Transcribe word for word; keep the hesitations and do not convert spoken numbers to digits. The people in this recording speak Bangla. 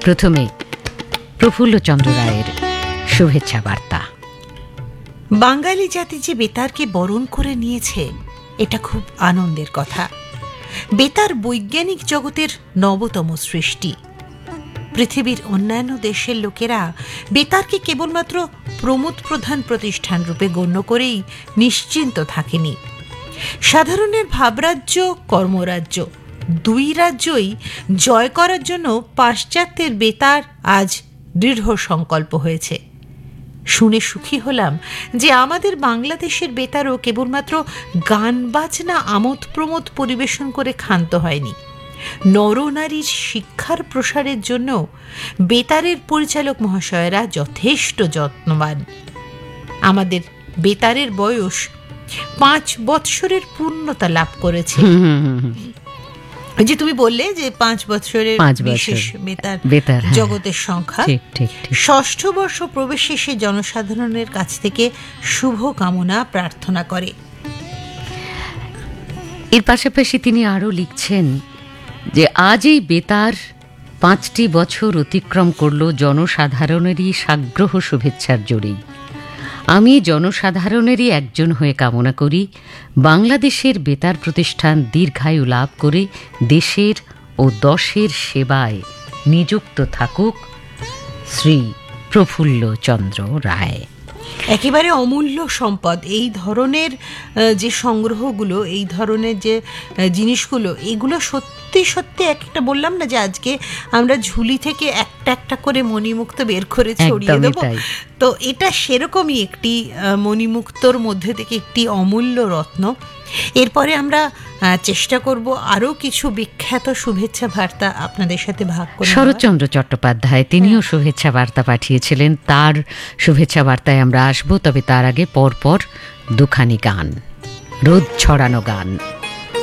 প্রথমে প্রফুল্লচন্দ্র রায়ের শুভেচ্ছা বার্তা। বাঙালি জাতি যে বেতারকে বরণ করে নিয়েছে, এটা খুব আনন্দের কথা। বেতার বৈজ্ঞানিক জগতের নবতম সৃষ্টি। পৃথিবীর অন্যান্য দেশের লোকেরা বেতারকে কেবলমাত্র প্রমোদ প্রধান প্রতিষ্ঠান রূপে গণ্য করেই নিশ্চিন্ত থাকেনি। সাধারণের ভাবরাজ্য, কর্মরাজ্য দুই রাজ্যই জয় করার জন্য পাশ্চাত্যের বেতার আজ দৃঢ় সংকল্প হয়েছে। শুনে সুখী হলাম যে আমাদের বাংলাদেশের বেতারও কেবলমাত্র গান বাজনা আমোদ প্রমোদ পরিবেশন করে ক্ষান্ত হয়নি। নরনারীর শিক্ষার প্রসারের জন্য বেতারের পরিচালক মহাশয়েরা যথেষ্ট যত্নবান। আমাদের বেতারের বয়স পাঁচ বৎসরের পূর্ণতা লাভ করেছে। যে তুমি বললে যে পাঁচ বছরের বিশেষ বেতার বেতার জগতের সংখ্যা, ষষ্ঠ বর্ষ প্রবেশে সে জনসাধারণের কাছ থেকে শুভ কামনা প্রার্থনা করে। এর পাশাপাশি তিনি আরও লিখছেন যে আজ এই বেতার পাঁচটি বছর অতিক্রম করল জনসাধারণেরই সাগ্রহ শুভেচ্ছার জোরেই। আমি জনসাধারণেরই একজন হয়ে কামনা করি বাংলাদেশের বেতার প্রতিষ্ঠান দীর্ঘায়ু লাভ করে দেশের ও দশের সেবায় নিযুক্ত থাকুক। শ্রী প্রফুল্লচন্দ্র রায়। একেবারে অমূল্য সম্পদ এই ধরনের যে সংগ্রহগুলো, এই ধরনের যে জিনিসগুলো, এগুলো সত্যি সত্যি এক একটা বললাম না যে আজকে আমরা ঝুলি থেকে একটা একটা করে মণিমুক্ত বের করে ছড়িয়ে দেবো, তো এটা সেরকমই একটি মণিমুক্তর মধ্যে থেকে একটি অমূল্য রত্ন। এরপরে আমরা চেষ্টা করব আরও কিছু বিখ্যাত শুভেচ্ছা বার্তা আপনাদের সাথে ভাগ করে। শরৎচন্দ্র চট্টোপাধ্যায় তিনিও শুভেচ্ছা বার্তা পাঠিয়েছিলেন। তার শুভেচ্ছা বার্তায় আমরা আসবো, তবে তার আগে পরপর দুখানি গান, রোদ ছড়ানো গান।